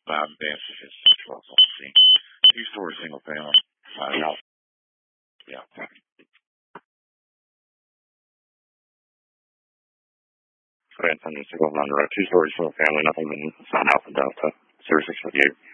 Vantage is 12 scene. Two-story single family. House. Yeah. Grand Central Single on the road. Two-story single family. Nothing in South Alpha Delta. 0658.